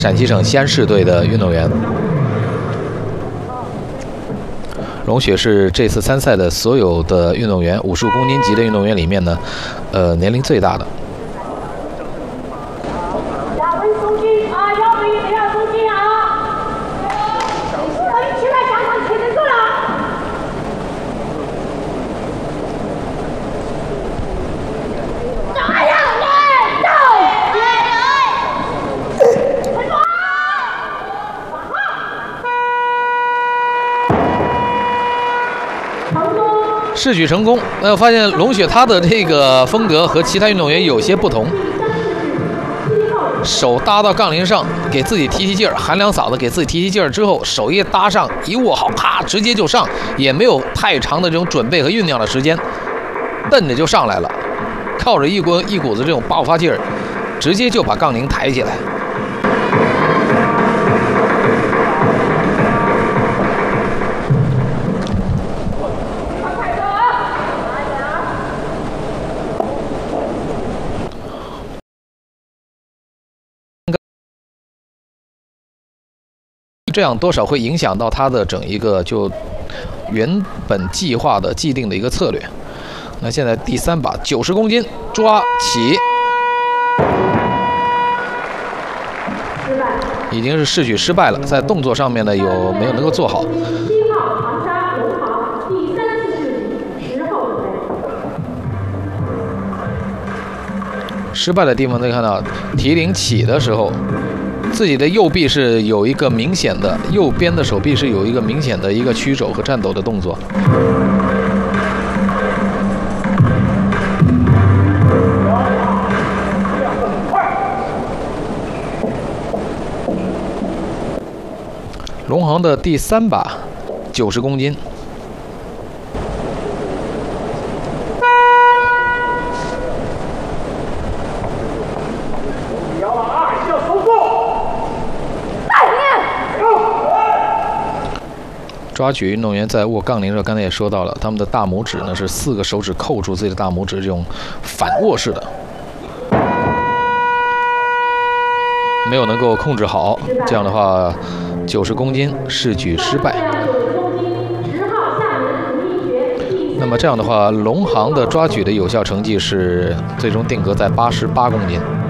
陕西省西安市队的运动员。龙雪是这次参赛的所有的运动员55公斤级的运动员里面呢，年龄最大的。 试举成功，我发现龙雪她的这个风格和其他运动员有些不同，手搭到杠铃上，给自己提劲儿，喊两嗓子给自己提劲儿之后，手一搭上，一握好，啪，直接就上，也没有太长的这种准备和酝酿的时间，蹬着就上来了，靠着一股子这种爆发劲儿，直接就把杠铃抬起来。 这样多少会影响到他的整一个就原本计划的既定的一个策略。那现在第3把90公斤抓起，已经是试举失败了，在动作上面呢没有能够做好。失败的地方可以看到提铃起的时候。 自己的右臂是有一个明显的，右边的手臂是有一个明显的一个曲肘和颤抖的动作。龙航的第3把90公斤。 抓举运动员在握杠铃的时候，刚才也说到了，他们的大拇指呢是4个手指扣住自己的大拇指，这种反握式的，没有能够控制好，这样的话，90公斤试举失败。那么这样的话，龙航的抓举的有效成绩是最终定格在88公斤。